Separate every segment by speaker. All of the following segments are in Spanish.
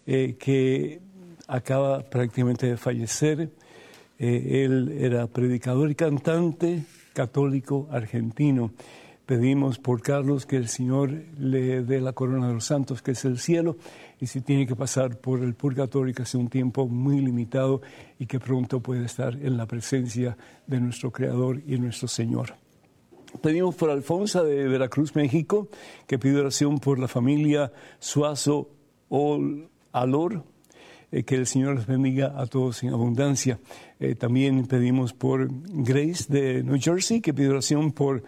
Speaker 1: que acaba prácticamente de fallecer. Él era predicador y cantante católico argentino. Pedimos por Carlos que el Señor le dé la corona de los santos, que es el cielo, y si tiene que pasar por el purgatorio, que sea un tiempo muy limitado y que pronto pueda estar en la presencia de nuestro Creador y nuestro Señor. Pedimos por Alfonso de Veracruz, México, que pide oración por la familia Suazo Alor, que el Señor les bendiga a todos en abundancia. También pedimos por Grace de New Jersey, que pide oración por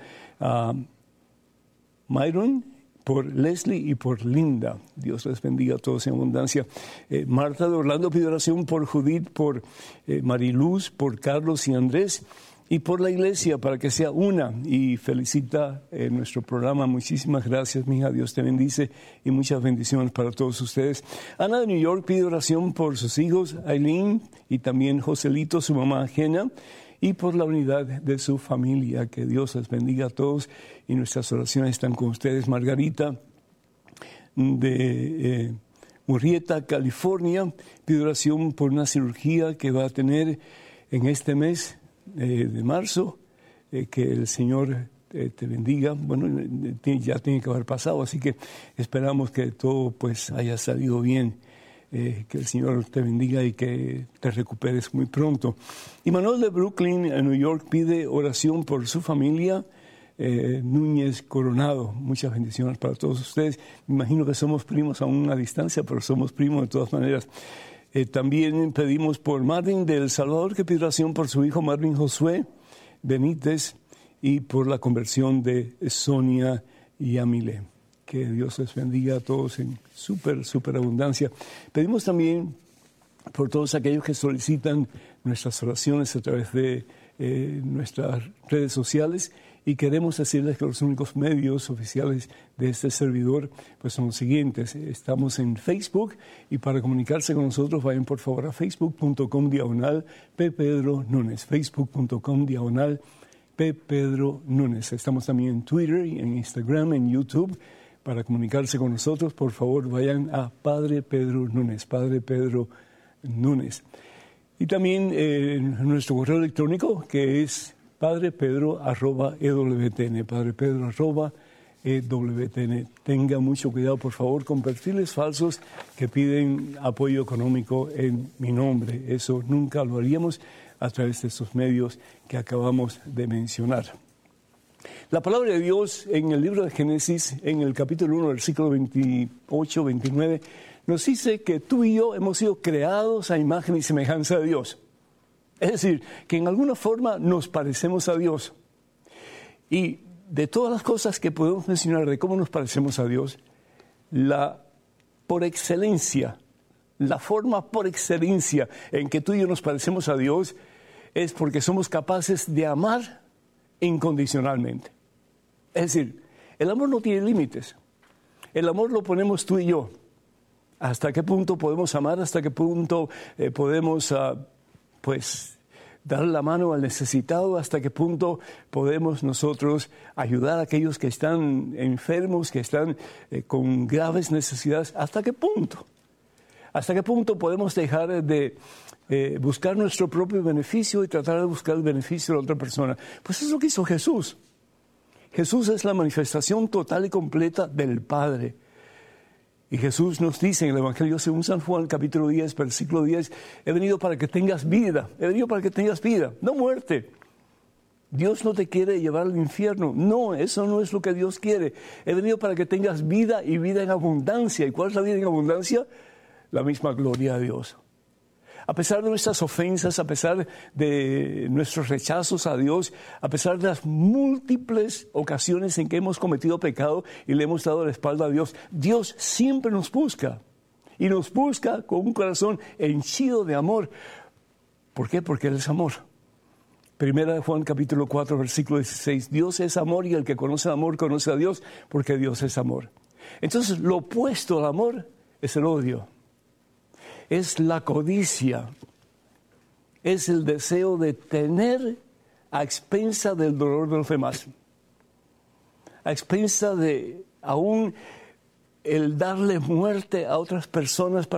Speaker 1: Myron, por Leslie y por Linda. Dios les bendiga a todos en abundancia. Marta de Orlando pide oración por Judith, por Mariluz, por Carlos y Andrés, y por la iglesia para que sea una, y felicita nuestro programa. Muchísimas gracias, mija. Dios te bendice y muchas bendiciones para todos ustedes. Ana de New York pide oración por sus hijos, Aileen y también Joselito, su mamá Jenna, y por la unidad de su familia. Que Dios les bendiga a todos y nuestras oraciones están con ustedes. Margarita de Murrieta, California, pide oración por una cirugía que va a tener en este mes de marzo, que el Señor te bendiga. Bueno, ya tiene que haber pasado, así que esperamos que todo pues haya salido bien. Que el Señor te bendiga y que te recuperes muy pronto. Y Manuel de Brooklyn, en New York, pide oración por su familia, Núñez Coronado. Muchas bendiciones para todos ustedes. Me imagino que somos primos a una distancia, pero somos primos de todas maneras. También pedimos por Marvin de El Salvador, que pide oración por su hijo Marvin Josué Benítez y por la conversión de Sonia y Amile. Que Dios les bendiga a todos en súper abundancia. Pedimos también por todos aquellos que solicitan nuestras oraciones a través de nuestras redes sociales, y queremos decirles que los únicos medios oficiales de este servidor pues son los siguientes. Estamos en Facebook, y para comunicarse con nosotros vayan por favor a facebook.com/ppedronúñez, facebook.com/ppedronúñez. Estamos también en Twitter, en Instagram, en YouTube. Para comunicarse con nosotros, por favor, vayan a Padre Pedro Núñez, Padre Pedro Núñez. Y también nuestro correo electrónico, que es padrepedro@ewtn, padrepedro@ewtn. Tenga mucho cuidado, por favor, con perfiles falsos que piden apoyo económico en mi nombre. Eso nunca lo haríamos a través de estos medios que acabamos de mencionar. La palabra de Dios en el libro de Génesis, en el capítulo 1, versículo 28-29, nos dice que tú y yo hemos sido creados a imagen y semejanza de Dios. Es decir, que en alguna forma nos parecemos a Dios. Y de todas las cosas que podemos mencionar de cómo nos parecemos a Dios, por excelencia, la forma por excelencia en que tú y yo nos parecemos a Dios es porque somos capaces de amar incondicionalmente. Es decir, el amor no tiene límites. El amor lo ponemos tú y yo. ¿Hasta qué punto podemos amar? ¿Hasta qué punto podemos dar la mano al necesitado? ¿Hasta qué punto podemos nosotros ayudar a aquellos que están enfermos, que están con graves necesidades? ¿Hasta qué punto? ¿Hasta qué punto podemos dejar de buscar nuestro propio beneficio y tratar de buscar el beneficio de la otra persona? Pues eso es lo que hizo Jesús. Jesús es la manifestación total y completa del Padre. Y Jesús nos dice en el Evangelio según San Juan, capítulo 10, versículo 10, he venido para que tengas vida, no muerte. Dios no te quiere llevar al infierno. No, eso no es lo que Dios quiere. He venido para que tengas vida y vida en abundancia. ¿Y cuál es la vida en abundancia? La misma gloria de Dios. A pesar de nuestras ofensas, a pesar de nuestros rechazos a Dios, a pesar de las múltiples ocasiones en que hemos cometido pecado y le hemos dado la espalda a Dios, Dios siempre nos busca. Y nos busca con un corazón henchido de amor. ¿Por qué? Porque Él es amor. Primera de Juan, capítulo 4, versículo 16. Dios es amor, y el que conoce el amor conoce a Dios, porque Dios es amor. Entonces, lo opuesto al amor es el odio. Es la codicia, es el deseo de tener a expensa del dolor de los demás, a expensa de aún el darle muerte a otras personas